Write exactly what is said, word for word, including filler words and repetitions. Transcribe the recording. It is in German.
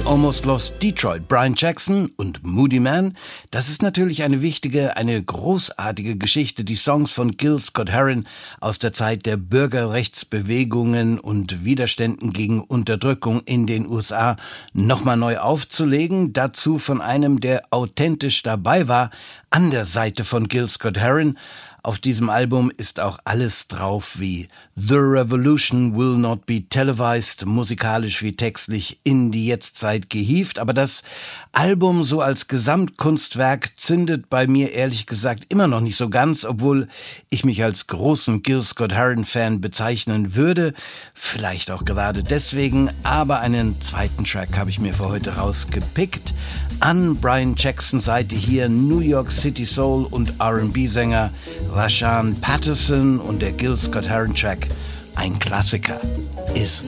Almost Lost Detroit, Brian Jackson und Moody Man. Das ist natürlich eine wichtige, eine großartige Geschichte, die Songs von Gil Scott-Heron aus der Zeit der Bürgerrechtsbewegungen und Widerständen gegen Unterdrückung in den U S A nochmal neu aufzulegen. Dazu von einem, der authentisch dabei war, an der Seite von Gil Scott-Heron. Auf diesem Album ist auch alles drauf wie The Revolution Will Not Be Televised, musikalisch wie textlich in die Jetztzeit gehievt. Aber das Album so als Gesamtkunstwerk zündet bei mir ehrlich gesagt immer noch nicht so ganz, obwohl ich mich als großen Gil Scott-Heron-Fan bezeichnen würde. Vielleicht auch gerade deswegen, aber einen zweiten Track habe ich mir für heute rausgepickt. An Brian Jacksons Seite hier New York City Soul und R and B-Sänger Rashaan Patterson und der Gil Scott-Heron Track, ein Klassiker, Is